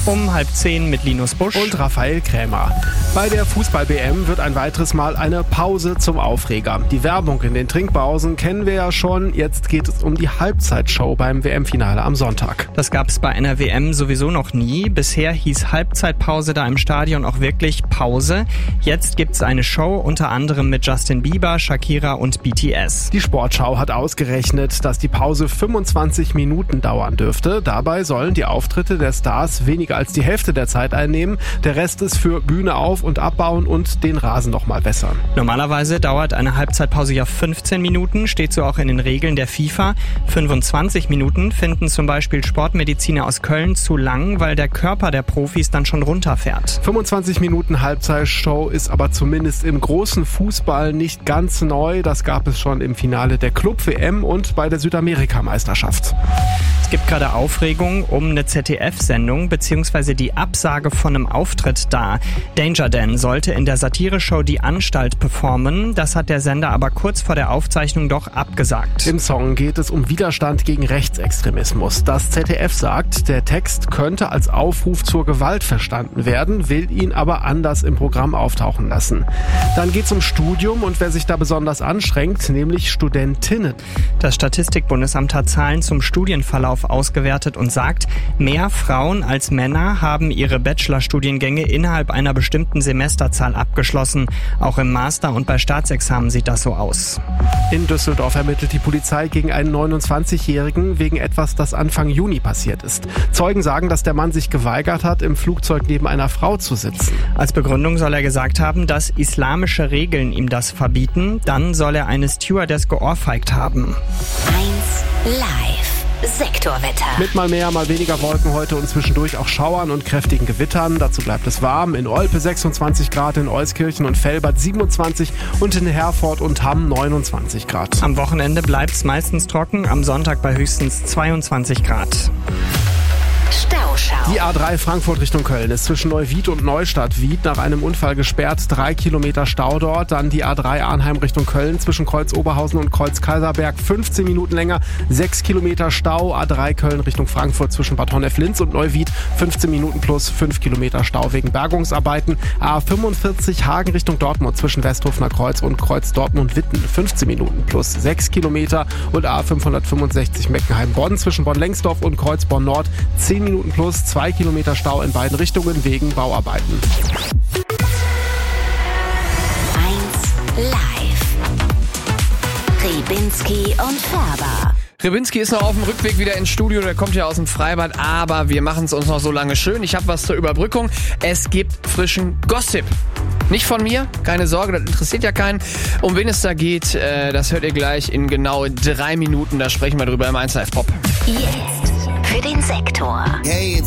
Um 9:30 mit Linus Busch und Raphael Krämer. Bei der Fußball-WM wird ein weiteres Mal eine Pause zum Aufreger. Die Werbung in den Trinkpausen kennen wir ja schon. Jetzt geht es um die Halbzeitshow beim WM-Finale am Sonntag. Das gab es bei einer WM sowieso noch nie. Bisher hieß Halbzeitpause da im Stadion auch wirklich Pause. Jetzt gibt's eine Show, unter anderem mit Justin Bieber, Shakira und BTS. Die Sportschau hat ausgerechnet, dass die Pause 25 Minuten dauern dürfte. Dabei sollen die Auftritte der Stars weniger als die Hälfte der Zeit einnehmen. Der Rest ist für Bühne auf- und abbauen und den Rasen nochmal wässern. Normalerweise dauert eine Halbzeitpause ja 15 Minuten, steht so auch in den Regeln der FIFA. 25 Minuten finden zum Beispiel Sportmediziner aus Köln zu lang, weil der Körper der Profis dann schon runterfährt. 25 Minuten Halbzeitshow ist aber zumindest im großen Fußball nicht ganz neu. Das gab es schon im Finale der Club-WM und bei der Südamerika-Meisterschaft. Es gibt gerade Aufregung um eine ZDF-Sendung bzw. die Absage von einem Auftritt da. Danger Dan sollte in der Satireshow Die Anstalt performen. Das hat der Sender aber kurz vor der Aufzeichnung doch abgesagt. Im Song geht es um Widerstand gegen Rechtsextremismus. Das ZDF sagt, der Text könnte als Aufruf zur Gewalt verstanden werden, will ihn aber anders im Programm auftauchen lassen. Dann geht es um Studium und wer sich da besonders anstrengt, nämlich Studentinnen. Das Statistikbundesamt hat Zahlen zum Studienverlauf ausgewertet und sagt, mehr Frauen als Männer haben ihre Bachelorstudiengänge innerhalb einer bestimmten Semesterzahl abgeschlossen. Auch im Master und bei Staatsexamen sieht das so aus. In Düsseldorf ermittelt die Polizei gegen einen 29-Jährigen wegen etwas, das Anfang Juni passiert ist. Zeugen sagen, dass der Mann sich geweigert hat, im Flugzeug neben einer Frau zu sitzen. Als Begründung soll er gesagt haben, dass islamische Regeln ihm das verbieten. Dann soll er eine Stewardess geohrfeigt haben. 1 Live. Sektorwetter. Mit mal mehr, mal weniger Wolken heute und zwischendurch auch Schauern und kräftigen Gewittern. Dazu bleibt es warm. In Olpe 26 Grad, in Euskirchen und Velbert 27 und in Herford und Hamm 29 Grad. Am Wochenende bleibt es meistens trocken, am Sonntag bei höchstens 22 Grad. Stauschau. Die A3 Frankfurt Richtung Köln ist zwischen Neuwied und Neustadt-Wied nach einem Unfall gesperrt. 3 Kilometer Stau dort. Dann die A3 Arnheim Richtung Köln zwischen Kreuz Oberhausen und Kreuz Kaiserberg. 15 Minuten länger. 6 Kilometer Stau. A3 Köln Richtung Frankfurt zwischen Bad Honnef-Linz und Neuwied. 15 Minuten plus 5 Kilometer Stau wegen Bergungsarbeiten. A45 Hagen Richtung Dortmund zwischen Westhofener Kreuz und Kreuz Dortmund-Witten. 15 Minuten plus 6 Kilometer. Und A565 Meckenheim-Bonn zwischen Bonn-Lengsdorf und Kreuz Bonn-Nord. 10 Minuten plus 2 Kilometer Stau in beiden Richtungen wegen Bauarbeiten. 1 Live. Ribinski und Färber. Ribinski ist noch auf dem Rückweg wieder ins Studio, der kommt ja aus dem Freibad, aber wir machen es uns noch so lange schön. Ich habe was zur Überbrückung. Es gibt frischen Gossip. Nicht von mir, keine Sorge, das interessiert ja keinen. Um wen es da geht, das hört ihr gleich in genau 3 Minuten. Da sprechen wir drüber im 1 Live Pop. Jetzt für den Sektor. Hey,